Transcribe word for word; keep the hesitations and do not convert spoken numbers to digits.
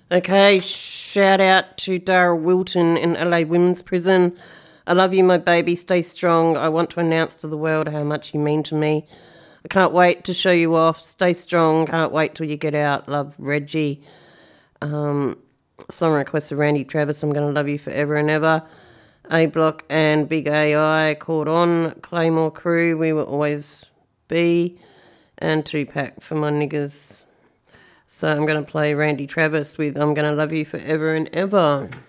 Okay, shout out to Dara Wilton in L A Women's Prison. I love you, my baby. Stay strong. I want to announce to the world how much you mean to me. I can't wait to show you off. Stay strong. Can't wait till you get out. Love, Reggie. Um, song request of Randy Travis. I'm going to love you forever and ever. A Block and Big A I. Caught On. Claymore Crew. We will always be. And Tupac for my niggas. So I'm going to play Randy Travis with I'm Going to Love You Forever and Ever.